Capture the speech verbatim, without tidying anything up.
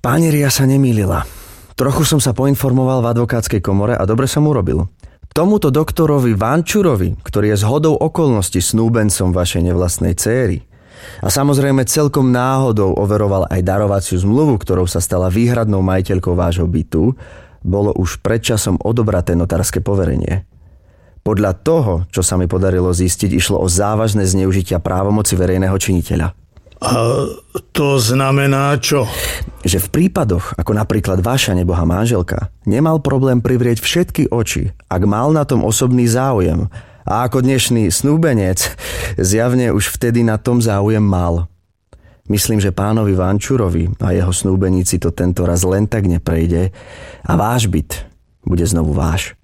Pani Ria sa nemýlila. Trochu som sa poinformoval v advokátskej komore a dobre som urobil. Tomuto doktorovi Vančurovi, ktorý je zhodou okolností snúbencom vašej nevlastnej céry a samozrejme celkom náhodou overoval aj darovaciu zmluvu, ktorou sa stala výhradnou majiteľkou vášho bytu, bolo už predčasom odobraté notárske poverenie. Podľa toho, čo sa mi podarilo zistiť, išlo o závažné zneužitia právomoci verejného činiteľa. A to znamená čo? Že v prípadoch, ako napríklad vaša nebohá manželka, nemal problém privrieť všetky oči, ak mal na tom osobný záujem. A ako dnešný snúbenec, zjavne už vtedy na tom záujem mal. Myslím, že pánovi Vančurovi a jeho snúbenici to tento raz len tak neprejde a váš byt bude znovu váš.